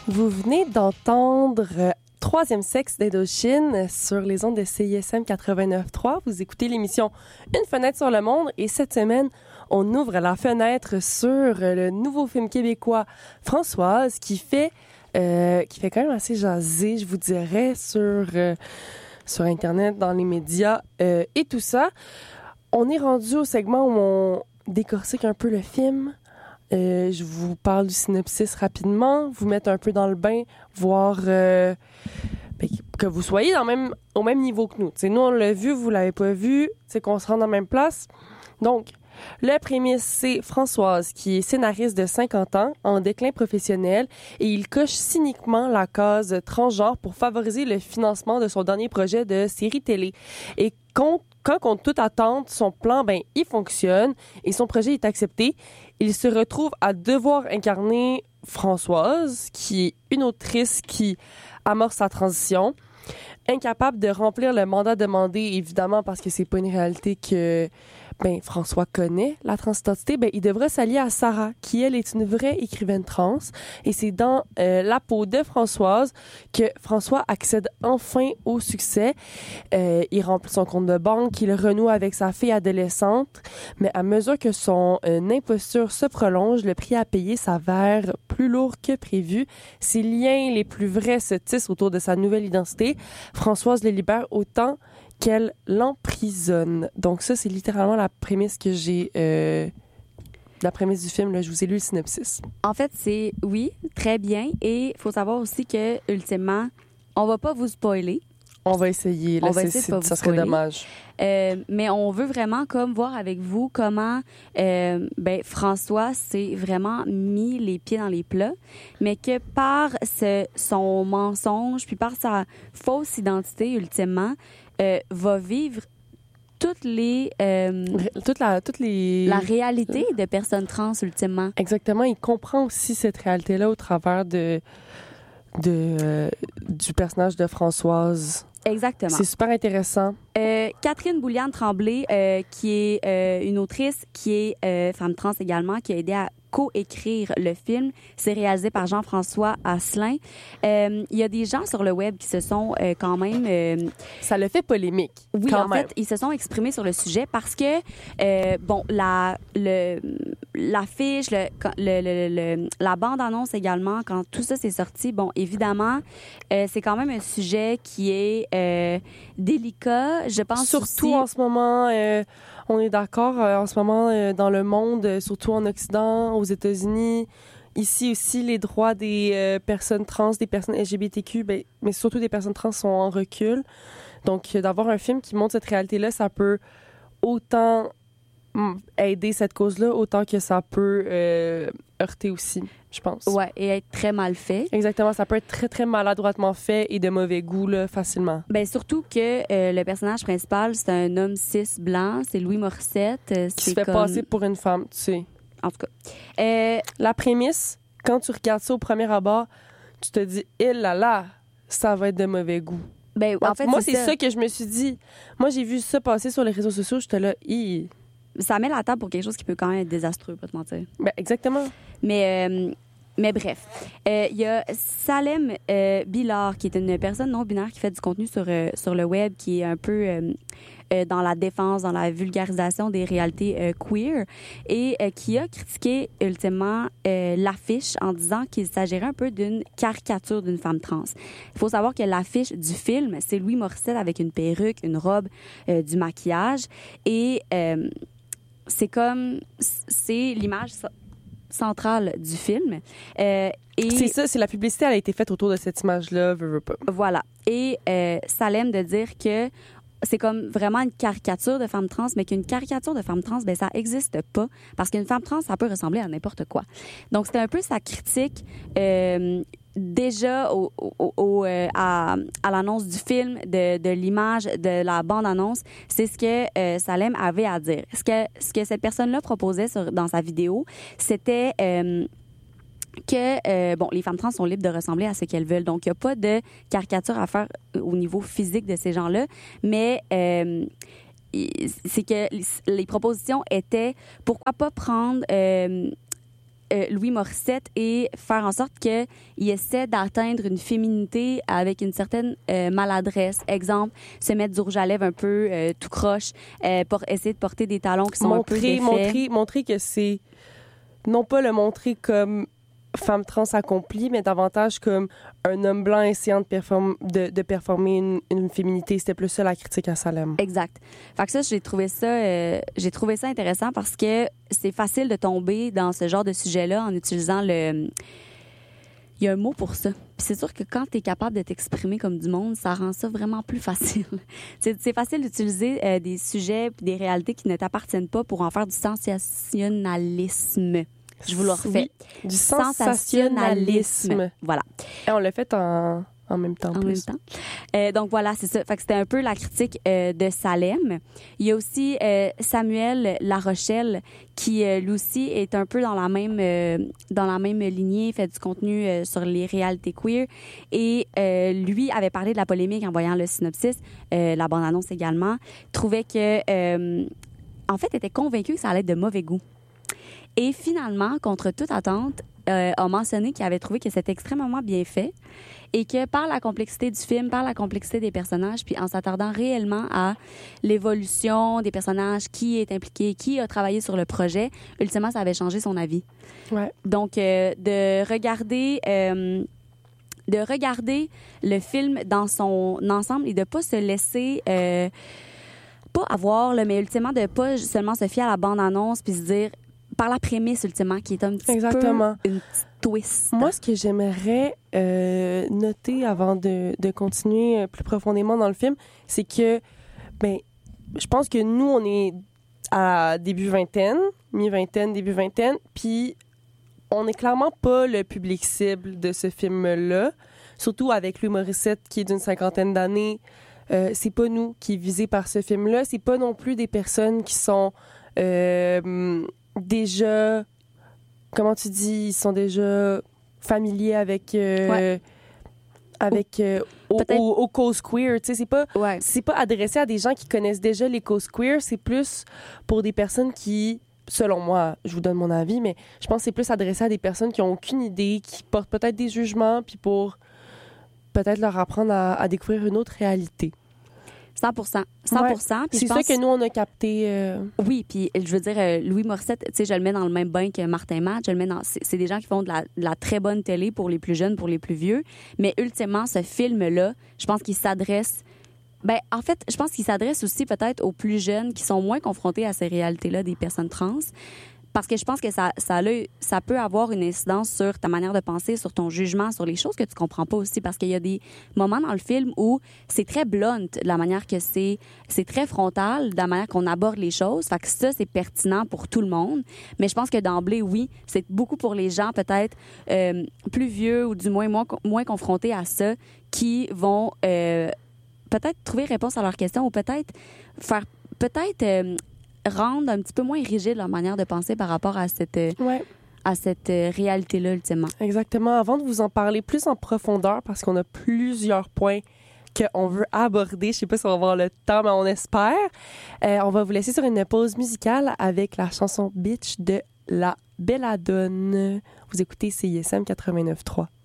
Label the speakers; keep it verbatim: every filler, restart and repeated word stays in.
Speaker 1: Vous venez d'entendre euh, Troisième sexe d'Indochine sur les ondes de C I S M quatre-vingt-neuf trois. Vous écoutez l'émission Une fenêtre sur le monde et cette semaine, on ouvre la fenêtre sur le nouveau film québécois Françoise qui fait euh, qui fait quand même assez jaser, je vous dirais, sur euh, sur Internet, dans les médias euh, et tout ça. On est rendu au segment où on décortique un peu le film. Euh, je vous parle du synopsis rapidement, vous mettre un peu dans le bain, voir euh, ben, que vous soyez dans même, au même niveau que nous. T'sais, nous, on l'a vu, vous l'avez pas vu, c'est qu'on se rend dans la même place. Donc, le prémisse, c'est Françoise, qui est scénariste de cinquante ans, en déclin professionnel, et il coche cyniquement la case transgenre pour favoriser le financement de son dernier projet de série télé. Et compte Quand, contre toute attente, son plan, ben, il fonctionne et son projet est accepté. Il se retrouve à devoir incarner Françoise, qui est une autrice qui amorce sa transition, incapable de remplir le mandat demandé, évidemment, parce que c'est pas une réalité que, ben, François connaît, la transidentité, ben, il devra s'allier à Sarah, qui, elle, est une vraie écrivaine trans. Et c'est dans euh, la peau de Françoise que François accède enfin au succès. Euh, il remplit son compte de banque, il renoue avec sa fille adolescente, mais à mesure que son euh, imposture se prolonge, le prix à payer s'avère plus lourd que prévu. Ses liens les plus vrais se tissent autour de sa nouvelle identité. Françoise le libère autant qu'elle l'emprisonne. Donc ça, c'est littéralement la prémisse que j'ai... Euh, la prémisse du film, là, je vous ai lu le synopsis.
Speaker 2: En fait, c'est, oui, très bien. Et il faut savoir aussi que, ultimement, on va pas vous spoiler.
Speaker 1: On va essayer. Là,
Speaker 2: on va
Speaker 1: c'est,
Speaker 2: essayer de
Speaker 1: c'est,
Speaker 2: pas
Speaker 1: ça
Speaker 2: vous
Speaker 1: serait
Speaker 2: spoiler.
Speaker 1: dommage.
Speaker 2: Euh, mais on veut vraiment comme voir avec vous comment euh, ben, François s'est vraiment mis les pieds dans les plats, mais que par ce, son mensonge, puis par sa fausse identité, ultimement, euh, va vivre toutes les... Euh,
Speaker 1: Toute la, toutes les...
Speaker 2: la réalité de personnes trans, ultimement.
Speaker 1: Exactement. Il comprend aussi cette réalité-là au travers de, de, euh, du personnage de Françoise.
Speaker 2: Exactement.
Speaker 1: C'est super intéressant.
Speaker 2: Euh, Catherine Bouliane-Tremblay, euh, qui est euh, une autrice, qui est euh, femme trans également, qui a aidé à co-écrire le film. C'est réalisé par Jean-François Asselin. Euh, il y a des gens sur le web qui se sont euh, quand même... Euh,
Speaker 1: ça le fait polémique.
Speaker 2: Oui,
Speaker 1: quand
Speaker 2: en
Speaker 1: même.
Speaker 2: fait, ils se sont exprimés sur le sujet parce que, euh, bon, la, le, l'affiche, le, le, le, le, la bande-annonce également, quand tout ça s'est sorti, bon, évidemment, euh, c'est quand même un sujet qui est euh, délicat. Je pense
Speaker 1: surtout
Speaker 2: aussi...
Speaker 1: en ce moment, euh, on est d'accord, euh, en ce moment, euh, dans le monde, euh, surtout en Occident, aux États-Unis, ici aussi, les droits des euh, personnes trans, des personnes L G B T Q, ben, mais surtout des personnes trans sont en recul. Donc, euh, d'avoir un film qui montre cette réalité-là, ça peut autant mm, aider cette cause-là, autant que ça peut euh, heurter aussi, je pense.
Speaker 2: Ouais, et être très mal fait.
Speaker 1: Exactement, ça peut être très, très maladroitement fait et de mauvais goût, là, facilement.
Speaker 2: Ben surtout que euh, le personnage principal, c'est un homme cis blanc, c'est Louis Morissette. Euh,
Speaker 1: Qui
Speaker 2: c'est
Speaker 1: se fait
Speaker 2: comme...
Speaker 1: passer pour une femme, tu sais.
Speaker 2: En tout cas. Euh,
Speaker 1: La prémisse, quand tu regardes ça au premier abord, tu te dis, il là là, ça va être de mauvais goût.
Speaker 2: ben, en fait,
Speaker 1: moi,
Speaker 2: c'est,
Speaker 1: c'est
Speaker 2: ça.
Speaker 1: ça que je me suis dit. Moi, j'ai vu ça passer sur les réseaux sociaux, j'étais là, hi.
Speaker 2: Ça met la table pour quelque chose qui peut quand même être désastreux, pas te mentir.
Speaker 1: Ben, exactement.
Speaker 2: Mais, euh, mais bref, il euh, y a Salem euh, Billard, qui est une personne non-binaire qui fait du contenu sur, euh, sur le web, qui est un peu euh, euh, dans la défense, dans la vulgarisation des réalités euh, queer, et euh, qui a critiqué ultimement euh, l'affiche en disant qu'il s'agirait un peu d'une caricature d'une femme trans. Il faut savoir que l'affiche du film, c'est Louis Morissette avec une perruque, une robe, euh, du maquillage, et... Euh, c'est comme... C'est l'image centrale du film. Euh, et
Speaker 1: C'est ça, c'est la publicité, elle a été faite autour de cette image-là, veux, veux pas.
Speaker 2: Voilà. Et euh, Salem de dire que c'est comme vraiment une caricature de femme trans, mais qu'une caricature de femme trans, ben ça existe pas. Parce qu'une femme trans, ça peut ressembler à n'importe quoi. Donc, c'était un peu sa critique... Euh, déjà au, au, au, euh, à, à l'annonce du film, de, de l'image, de la bande-annonce, c'est ce que euh, Salem avait à dire. Ce que, ce que cette personne-là proposait sur, dans sa vidéo, c'était euh, que, euh, bon, les femmes trans sont libres de ressembler à ce qu'elles veulent. Donc, il n'y a pas de caricature à faire au niveau physique de ces gens-là, mais... Euh, c'est que les propositions étaient pourquoi pas prendre... Euh, euh, Louis Morissette et faire en sorte qu'il essaie d'atteindre une féminité avec une certaine euh, maladresse. Exemple, se mettre du rouge à lèvres un peu euh, tout croche, euh, pour essayer de porter des talons qui sont
Speaker 1: montrer,
Speaker 2: un peu défaits.
Speaker 1: Montrer, montrer que c'est... Non pas le montrer comme femme trans accomplie, mais davantage comme un homme blanc essayant de, perform- de, de performer une, une féminité. C'était plus ça la critique à Salem.
Speaker 2: Exact. Fait que ça, j'ai trouvé ça, euh, j'ai trouvé ça intéressant parce que c'est facile de tomber dans ce genre de sujet-là en utilisant le... Il y a un mot pour ça. Puis c'est sûr que quand tu es capable de t'exprimer comme du monde, ça rend ça vraiment plus facile. c'est, c'est facile d'utiliser euh, des sujets et des réalités qui ne t'appartiennent pas pour en faire du sensationnalisme. Je vous le refais.
Speaker 1: Oui, du sensationnalisme.
Speaker 2: Voilà.
Speaker 1: Et on l'a fait en, en même temps.
Speaker 2: En
Speaker 1: plus.
Speaker 2: même temps. Euh, donc voilà, c'est ça. Fait que c'était un peu la critique euh, de Salem. Il y a aussi euh, Samuel Larochelle qui euh, lui aussi est un peu dans la même euh, dans la même lignée, fait du contenu euh, sur les réalités queer et euh, lui avait parlé de la polémique en voyant le synopsis, euh, la bande-annonce également, trouvait que euh, en fait était convaincu que ça allait être de mauvais goût. Et finalement, contre toute attente, euh, a mentionné qu'il avait trouvé que c'était extrêmement bien fait et que par la complexité du film, par la complexité des personnages, puis en s'attardant réellement à l'évolution des personnages, qui est impliqué, qui a travaillé sur le projet, ultimement, ça avait changé son avis.
Speaker 1: Ouais.
Speaker 2: Donc, euh, de regarder... Euh, de regarder le film dans son ensemble et de pas se laisser... Euh, pas avoir, là, mais ultimement, de pas seulement se fier à la bande-annonce puis se dire... par la prémisse, ultimement, qui est un petit
Speaker 1: Exactement.
Speaker 2: peu une petite twist.
Speaker 1: Moi, ce que j'aimerais euh, noter avant de, de continuer plus profondément dans le film, c'est que, ben, je pense que nous, on est à début vingtaine, mi-vingtaine, début vingtaine, puis on n'est clairement pas le public cible de ce film-là, surtout avec Louis Morissette, qui est d'une cinquantaine d'années. Euh, c'est pas nous qui est visé par ce film-là. C'est pas non plus des personnes qui sont... Euh, déjà, comment tu dis, ils sont déjà familiers avec euh,
Speaker 2: ouais.
Speaker 1: avec euh, au, au, aux causes queer. Tu sais, c'est pas
Speaker 2: ouais.
Speaker 1: c'est pas adressé à des gens qui connaissent déjà les causes queer. C'est plus pour des personnes qui, selon moi, je vous donne mon avis, mais je pense que c'est plus adressé à des personnes qui ont aucune idée, qui portent peut-être des jugements, puis pour peut-être leur apprendre à, à découvrir une autre réalité.
Speaker 2: cent pour cent. cent pour cent.
Speaker 1: Ouais.
Speaker 2: Puis
Speaker 1: c'est
Speaker 2: je
Speaker 1: ça
Speaker 2: pense...
Speaker 1: que nous, on a capté. Euh...
Speaker 2: Oui, puis je veux dire, euh, Louis Morissette, tu sais, je le mets dans le même bain que Martin Matt. Je le mets dans... C'est, c'est des gens qui font de la, de la très bonne télé pour les plus jeunes, pour les plus vieux. Mais ultimement, ce film-là, je pense qu'il s'adresse... Ben, en fait, je pense qu'il s'adresse aussi peut-être aux plus jeunes qui sont moins confrontés à ces réalités-là des personnes trans. Parce que je pense que ça, ça, a, ça peut avoir une incidence sur ta manière de penser, sur ton jugement, sur les choses que tu comprends pas aussi. Parce qu'il y a des moments dans le film où c'est très blunt, de la manière que c'est, c'est très frontal, de la manière qu'on aborde les choses. Fait que ça, c'est pertinent pour tout le monde. Mais je pense que d'emblée, oui, c'est beaucoup pour les gens peut-être euh, plus vieux ou du moins moins, moins confrontés à ça qui vont euh, peut-être trouver réponse à leurs questions ou peut-être faire... peut-être euh, rendre un petit peu moins rigide leur manière de penser par rapport à cette,
Speaker 1: ouais.
Speaker 2: à cette réalité-là, ultimement.
Speaker 1: Exactement. Avant de vous en parler plus en profondeur, parce qu'on a plusieurs points qu'on veut aborder, je sais pas si on va avoir le temps, mais on espère, euh, on va vous laisser sur une pause musicale avec la chanson « Bitch » de La Belladone. Vous écoutez C I S M quatre-vingt-neuf trois.